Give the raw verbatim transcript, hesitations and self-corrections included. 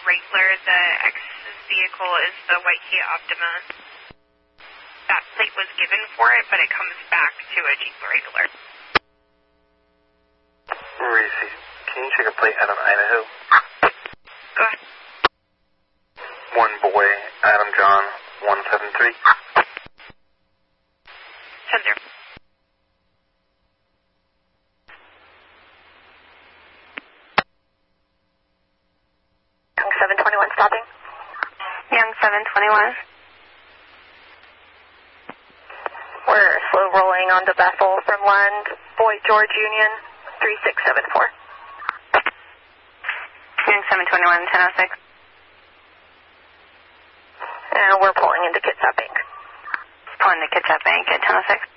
Wrangler. The X's vehicle is the white Kia Optima. That plate was given for it, but it comes back to a Jeep Wrangler. Receive. Can you check a plate out of Idaho? Go ahead. One boy, Adam John, one seven three. ten zero. Young seven twenty-one stopping. Young seven twenty-one. We're slow rolling onto Bethel from Lund, Boyd George Union, three six seven four. Young seven twenty-one, ten oh six. And we're pulling into Kitsap Bank. Pulling to Kitsap Bank at ten oh six.